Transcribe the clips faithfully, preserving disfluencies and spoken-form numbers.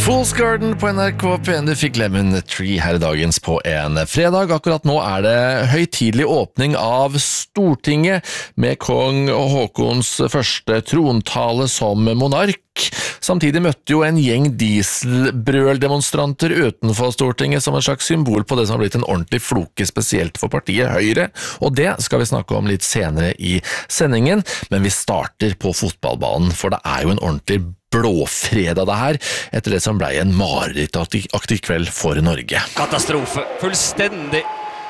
Fool's Garden på N R K P en. Du fikk Lemon Tree her i dagens på en fredag. Akkurat nå er det høytidelig åpning av Stortinget med kong Haakons første trontale som monark. Samtidig møtte jo en gjeng dieselbrøldemonstranter utenfor Stortinget som en slags symbol på det som har blitt en ordentlig floke spesielt for partiet Høyre, og det skal vi snakke om litt senere i sendingen, men vi starter på fotballbanen, for det er jo en ordentlig blåfredag det her, etter det som ble en marerittaktig kveld for Norge. Katastrofe, fullstendig,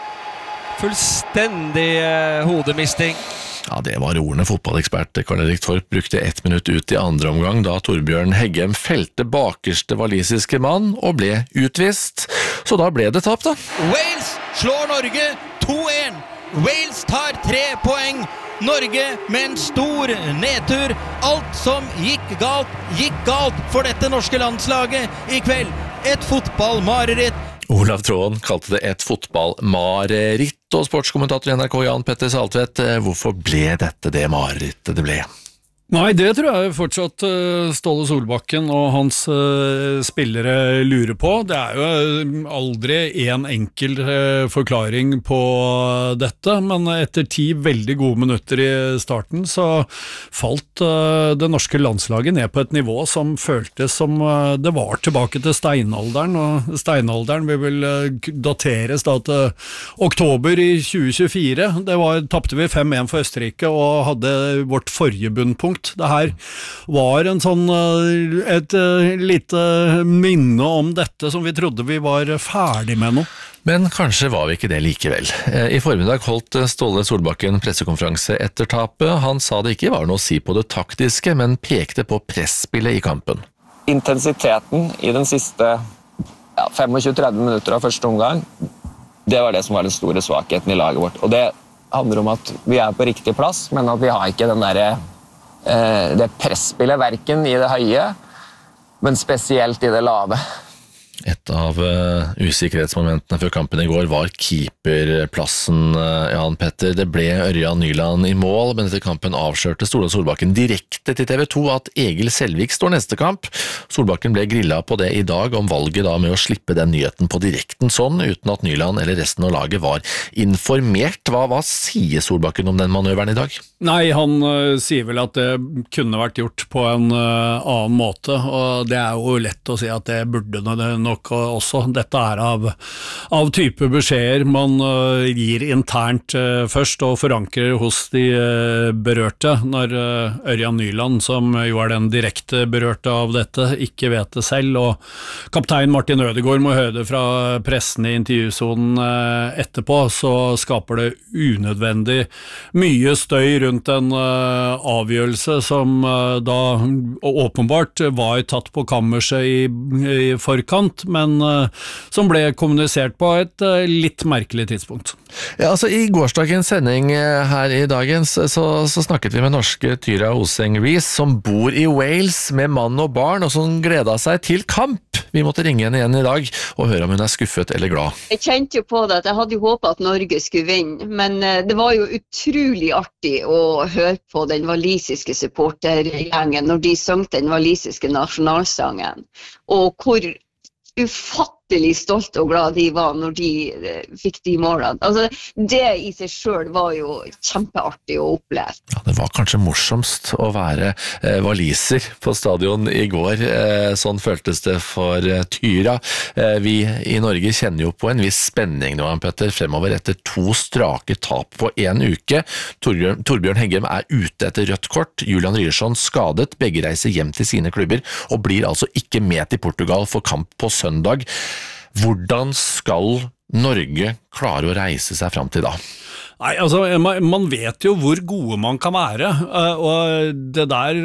fullstendig uh, hodemisting. Ja, det var ordene. Fotballekspert Karl-Erik Torp brukte ett minutt ut i andre omgang da Torbjørn Heggem felte bakerste walisiske mann og ble utvist. Så da ble det tap da. Wales slår Norge to en. Wales tar tre poeng. Norge med en stor nedtur. Alt som gikk galt, gikk galt for dette norske landslaget i kveld. Et fotballmareritt. Olav Tråden kalte det et fotballmareritt, og sportskommentator i N R K Jan Petter Saltvedt, hvorfor ble dette det marerittet det ble? Nei, det tror jeg fortsatt uh, Ståle Solbakken og hans uh, spillere lurer på. Det er jo aldri en enkel uh, forklaring på dette, men etter ti veldig gode minutter i starten så falt uh, det norske landslaget ned på et nivå som føltes som uh, det var tilbake til steinalderen, og steinalderen vil vel uh, dateres da til oktober i tjue tjuefire. Det var, tappte vi fem en for Østerrike og hadde vårt forrige bunnpunkt. Det her var en sånn, et lite minne om dette som vi trodde vi var ferdig med nå. Men kanskje var vi ikke det likevel. I formiddag holdt Ståle Solbakken pressekonferanse etter tapet. Han sa det ikke var noe å si på det taktiske, men pekte på presspillet i kampen. Intensiteten i den siste ja, tjuefem til tretti minutter av første omgang, det var det som var den store svakheten i laget vårt. Og det handler om at vi er på riktig plass, men at vi har ikke den der det presspillet verken i det høye, men spesielt i det lave. Et av uh, usikkerhetsmomentene før kampen i går var keeperplassen, uh, Jan Petter. Det ble Ørjan Nyland i mål, men etter kampen avslørte Ståle Solbakken direkte til T V to at Egil Selvik står neste kamp. Solbakken ble grillet på det i dag om valget da med å slippe den nyheten på direkten sånn, uten at Nyland eller resten av laget var informert. Hva, hva sier Solbakken om den manøveren i dag? Nei, han uh, sier vel at det kunne vært gjort på en uh, annen måte, og det er jo lett å si at det burde det nok også. Dette er av, av type beskjeder man uh, gir internt uh, først og forankrer hos de uh, berørte, når uh, Ørjan Nyland, som jo er den direkte berørte av dette, ikke vet det selv, og kaptein Martin Ødegaard må høre det fra pressen i intervjusonen uh, etterpå, så skaper det unødvendig mye støy rundt en uh, avgjørelse som uh, da åpenbart var tatt på kammerset i, i forkant, men uh, som ble kommunisert på et uh, litt merkelig tidspunkt. Ja, altså I gårsdagens sending uh, her i dagens, så, så snakket vi med norske Tyra Oseng-Rees, som bor i Wales med mann og barn, og som gledet seg til kamp. Vi måtte ringe henne igjen i dag og høre om hun er skuffet eller glad. Jeg kjente jo på det at jeg hadde jo håpet at Norge skulle vinne, men uh, det var jo utrolig artig å høre på den walisiske supportergjengen når de sang den walisiske nasjonalsangen, og hvor ufattelig stolt og glad de var når de eh, fikk de målene. Altså, det i seg selv var jo kjempeartig å oppleve. Ja, det var kanskje morsomst å være eh, waliser på stadion i går. Eh, sånn føltes det for eh, Tyra. Eh, vi i Norge kjenner jo på en viss spenning nå, Petter, fremover etter to strake tap på en uke. Torbjørn, Torbjørn Heggem er ute etter rødt kort. Julian Ryerson skadet. Begge reiser hjem til sine klubber og blir altså ikke med til Portugal for kamp på søndag. Hvordan skal Norge klare å reise seg fram til da? Nei, altså, man vet jo hvor gode man kan være, og det der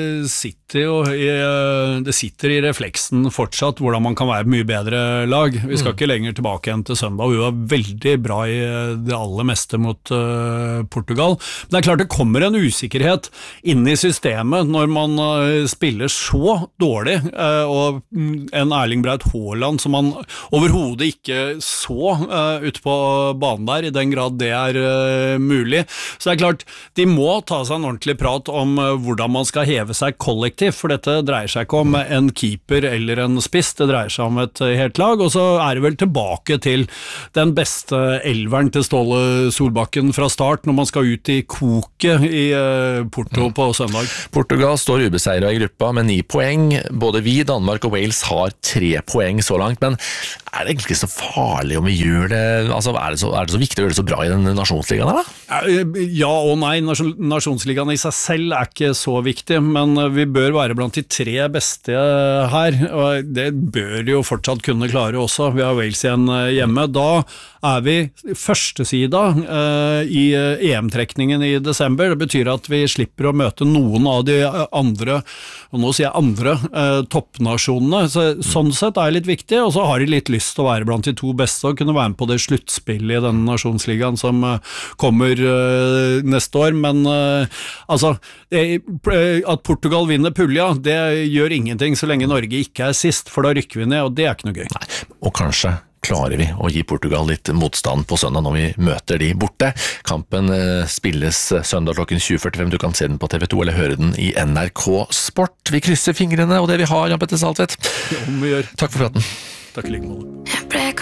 sitter jo i, det sitter i refleksen fortsatt hvordan man kan være mye bedre lag. Vi skal mm. ikke lenger tilbake igjen til søndag, og vi var veldig bra i det aller meste mot uh, Portugal. Men det er klart det kommer en usikkerhet inn i systemet når man uh, spiller så dårlig, uh, og en Erling Braut Haaland som man overhodet ikke så uh, ute på banen der, i den grad det er uh, mulig. Så det er klart, de må ta seg en ordentlig prat om uh, hvordan man skal heve seg kollektivt, for dette dreier seg ikke om en keeper eller en spiss, det dreier seg om et uh, helt lag, og så er det vel tilbake til den beste elveren til Ståle Solbakken fra start, når man skal ut i koket i uh, Porto på søndag. Portugal står ubeseiret i gruppa med ni poeng. Både vi, Danmark og Wales har tre poeng så langt, men er det egentlig så farlig om vi gjør det? Altså, er det så, er det så viktig å gjøre det så bra i den nasjonsligaen her, da? Ja og nei, nasjonsligaen i seg selv er ikke så viktig, men vi bør være blant de tre beste her, og det bør jo fortsatt kunne klare også. Vi har Wales igjen hjemme. Da er vi førstesida uh, i E M-trekningen i desember. Det betyr at vi slipper å møte noen av de andre, og nå sier jeg andre, uh, toppnasjonene. Så, sånn sett er det litt viktig, og så har de litt lyst til å være blant de to beste og kunne være med på det sluttspillet i denne nasjonsligaen som uh, kommer uh, neste år. Men uh, altså, det, at Portugal vinner pulja, det gjør ingenting så lenge Norge ikke er sist, for da rykker vi ned, og det er ikke noe gøy. Nei, og kanskje klarer vi å gi Portugal litt motstand på søndag når vi møter de borte. Kampen spilles søndag klokken tjue førtifem. Du kan se den på T V to eller høre den i N R K Sport. Vi krysser fingrene og det vi har, Jan Petter Saltvedt. Ja, vi gjør. Takk for praten. Takk i like måte.